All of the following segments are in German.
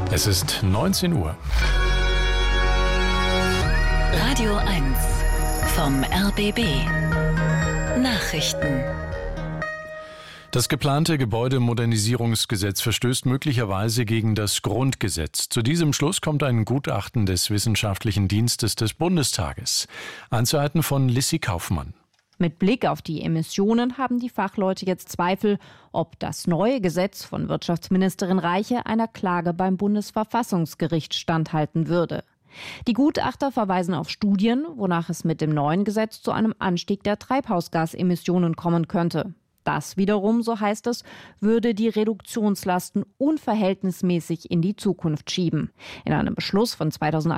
Es ist 19 Uhr. Radio 1 vom RBB. Nachrichten. Das geplante Gebäudemodernisierungsgesetz verstößt möglicherweise gegen das Grundgesetz. Zu diesem Schluss kommt ein Gutachten des Wissenschaftlichen Dienstes des Bundestages. Einzelheiten von Lissy Kaufmann. Mit Blick auf die Emissionen haben die Fachleute jetzt Zweifel, ob das neue Gesetz von Wirtschaftsministerin Reiche einer Klage beim Bundesverfassungsgericht standhalten würde. Die Gutachter verweisen auf Studien, wonach es mit dem neuen Gesetz zu einem Anstieg der Treibhausgasemissionen kommen könnte. Das wiederum, so heißt es, würde die Reduktionslasten unverhältnismäßig in die Zukunft schieben. In einem Beschluss von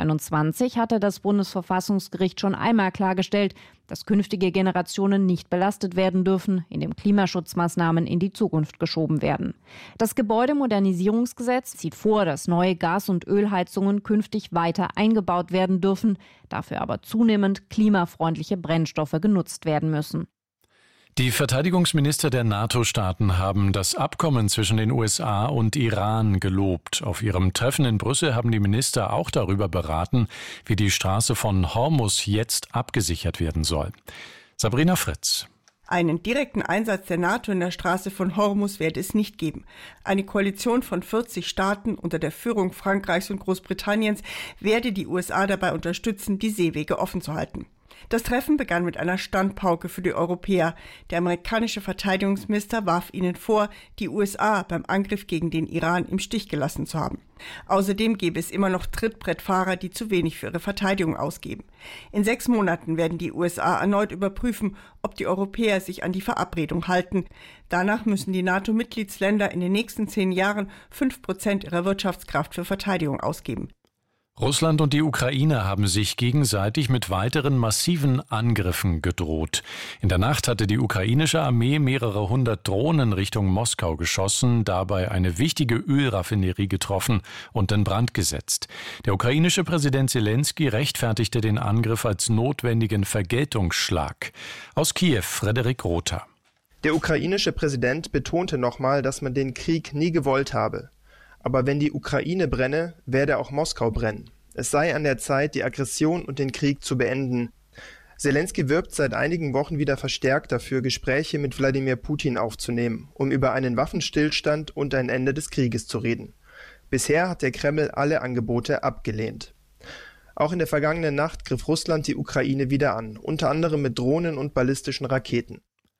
2021 hatte das Bundesverfassungsgericht schon einmal klargestellt, dass künftige Generationen nicht belastet werden dürfen, indem Klimaschutzmaßnahmen in die Zukunft geschoben werden. Das Gebäudemodernisierungsgesetz sieht vor, dass neue Gas- und Ölheizungen künftig weiter eingebaut werden dürfen, dafür aber zunehmend klimafreundliche Brennstoffe genutzt werden müssen. Die Verteidigungsminister der NATO-Staaten haben das Abkommen zwischen den USA und Iran gelobt. Auf ihrem Treffen in Brüssel haben die Minister auch darüber beraten, wie die Straße von Hormuz jetzt abgesichert werden soll. Sabrina Fritz. Einen direkten Einsatz der NATO in der Straße von Hormuz werde es nicht geben. Eine Koalition von 40 Staaten unter der Führung Frankreichs und Großbritanniens werde die USA dabei unterstützen, die Seewege offen zu halten. Das Treffen begann mit einer Standpauke für die Europäer. Der amerikanische Verteidigungsminister warf ihnen vor, die USA beim Angriff gegen den Iran im Stich gelassen zu haben. Außerdem gäbe es immer noch Trittbrettfahrer, die zu wenig für ihre Verteidigung ausgeben. In 6 Monaten werden die USA erneut überprüfen, ob die Europäer sich an die Verabredung halten. Danach müssen die NATO-Mitgliedsländer in den nächsten 10 Jahren 5% ihrer Wirtschaftskraft für Verteidigung ausgeben. Russland und die Ukraine haben sich gegenseitig mit weiteren massiven Angriffen gedroht. In der Nacht hatte die ukrainische Armee mehrere 100 Drohnen Richtung Moskau geschossen, dabei eine wichtige Ölraffinerie getroffen und in Brand gesetzt. Der ukrainische Präsident Zelensky rechtfertigte den Angriff als notwendigen Vergeltungsschlag. Aus Kiew, Frederik Rother. Der ukrainische Präsident betonte nochmal, dass man den Krieg nie gewollt habe. Aber wenn die Ukraine brenne, werde auch Moskau brennen. Es sei an der Zeit, die Aggression und den Krieg zu beenden. Zelensky wirbt seit einigen Wochen wieder verstärkt dafür, Gespräche mit Wladimir Putin aufzunehmen, um über einen Waffenstillstand und ein Ende des Krieges zu reden. Bisher hat der Kreml alle Angebote abgelehnt. Auch in der vergangenen Nacht griff Russland die Ukraine wieder an, unter anderem mit Drohnen und ballistischen Raketen.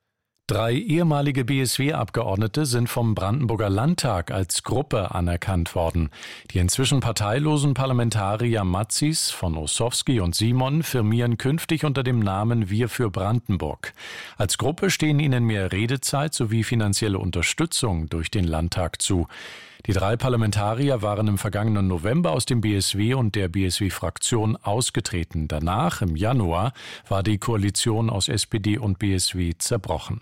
3 ehemalige BSW-Abgeordnete sind vom Brandenburger Landtag als Gruppe anerkannt worden. Die inzwischen parteilosen Parlamentarier Matzis von Ossowski und Simon firmieren künftig unter dem Namen Wir für Brandenburg. Als Gruppe stehen ihnen mehr Redezeit sowie finanzielle Unterstützung durch den Landtag zu. Die 3 Parlamentarier waren im vergangenen November aus dem BSW und der BSW-Fraktion ausgetreten. Danach, im Januar, war die Koalition aus SPD und BSW zerbrochen.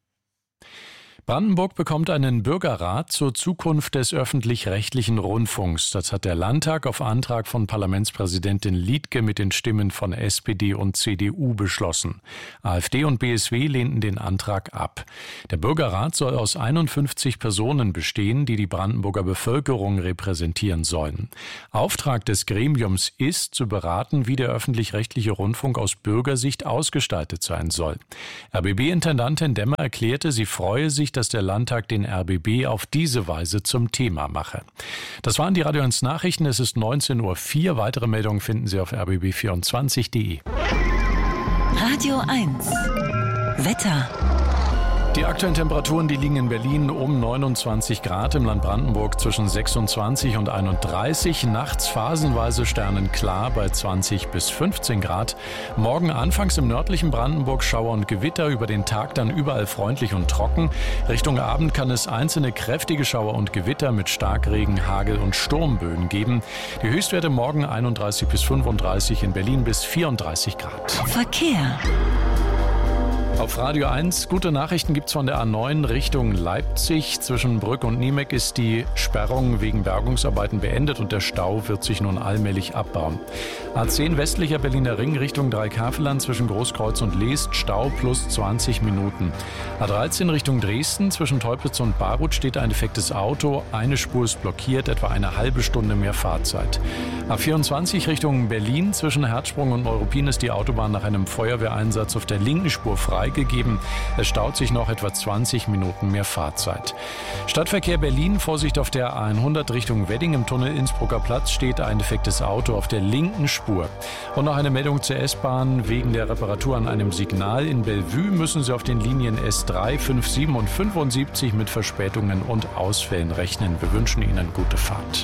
Brandenburg bekommt einen Bürgerrat zur Zukunft des öffentlich-rechtlichen Rundfunks. Das hat der Landtag auf Antrag von Parlamentspräsidentin Liedtke mit den Stimmen von SPD und CDU beschlossen. AfD und BSW lehnten den Antrag ab. Der Bürgerrat soll aus 51 Personen bestehen, die die Brandenburger Bevölkerung repräsentieren sollen. Auftrag des Gremiums ist, zu beraten, wie der öffentlich-rechtliche Rundfunk aus Bürgersicht ausgestaltet sein soll. RBB-Intendantin Demmer erklärte, sie freue sich, dass der Landtag den RBB auf diese Weise zum Thema mache. Das waren die Radio 1 Nachrichten. Es ist 19:04 Uhr. Weitere Meldungen finden Sie auf rbb24.de. Radio 1 Wetter. Die aktuellen Temperaturen, die liegen in Berlin um 29 Grad, im Land Brandenburg zwischen 26 und 31. Nachts phasenweise sternenklar bei 20 bis 15 Grad. Morgen anfangs im nördlichen Brandenburg Schauer und Gewitter, über den Tag dann überall freundlich und trocken. Richtung Abend kann es einzelne kräftige Schauer und Gewitter mit Starkregen, Hagel und Sturmböen geben. Die Höchstwerte morgen 31 bis 35, in Berlin bis 34 Grad. Verkehr. Auf Radio 1 gute Nachrichten gibt's von der A9 Richtung Leipzig. Zwischen Brück und Niemek ist die Sperrung wegen Bergungsarbeiten beendet und der Stau wird sich nun allmählich abbauen. A10 westlicher Berliner Ring Richtung Dreikaveland zwischen Großkreuz und Leest, Stau plus 20 Minuten. A13 Richtung Dresden zwischen Teupitz und Baruth steht ein defektes Auto. Eine Spur ist blockiert, etwa eine halbe Stunde mehr Fahrzeit. A24 Richtung Berlin zwischen Herzsprung und Neuruppin ist die Autobahn nach einem Feuerwehreinsatz auf der linken Spur freigegeben. Es staut sich noch etwa 20 Minuten mehr Fahrzeit. Stadtverkehr Berlin, Vorsicht auf der A100 Richtung Wedding im Tunnel Innsbrucker Platz steht ein defektes Auto auf der linken Spur. Und noch eine Meldung zur S-Bahn. Wegen der Reparatur an einem Signal in Bellevue müssen Sie auf den Linien S3, 57 und 75 mit Verspätungen und Ausfällen rechnen. Wir wünschen Ihnen gute Fahrt.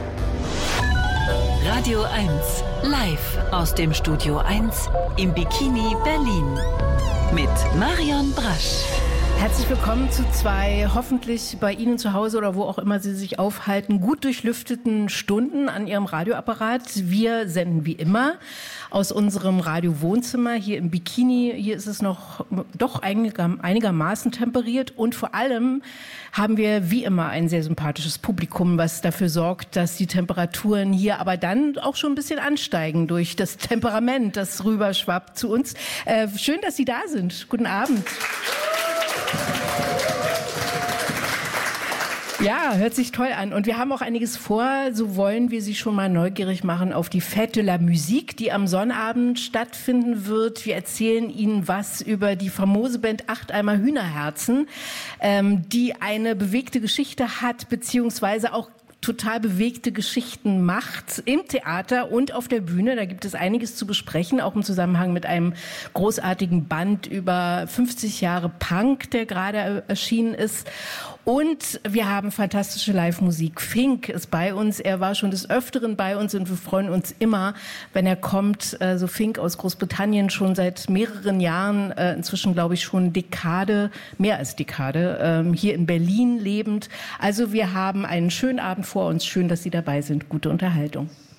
Radio 1 live aus dem Studio 1 im Bikini Berlin mit Marion Brasch. Herzlich willkommen zu 2 hoffentlich bei Ihnen zu Hause oder wo auch immer Sie sich aufhalten, gut durchlüfteten Stunden an Ihrem Radioapparat. Wir senden wie immer aus unserem Radio-Wohnzimmer hier im Bikini. Hier ist es noch doch einigermaßen temperiert und vor allem haben wir wie immer ein sehr sympathisches Publikum, was dafür sorgt, dass die Temperaturen hier aber dann auch schon ein bisschen ansteigen durch das Temperament, das rüberschwappt zu uns. Schön, dass Sie da sind. Guten Abend. Ja, hört sich toll an. Und wir haben auch einiges vor. So wollen wir Sie schon mal neugierig machen auf die Fête de la Musique, die am Sonnabend stattfinden wird. Wir erzählen Ihnen was über die famose Band 8 Eimer Hühnerherzen, die eine bewegte Geschichte hat, beziehungsweise auch total bewegte Geschichten macht im Theater und auf der Bühne. Da gibt es einiges zu besprechen, auch im Zusammenhang mit einem großartigen Band über 50 Jahre Punk, der gerade erschienen ist. Und wir haben fantastische Live-Musik. Fink ist bei uns. Er war schon des Öfteren bei uns und wir freuen uns immer, wenn er kommt. So Fink aus Großbritannien schon seit mehreren Jahren, inzwischen glaube ich schon mehr als Dekade, hier in Berlin lebend. Also wir haben einen schönen Abend vor uns. Schön, dass Sie dabei sind. Gute Unterhaltung.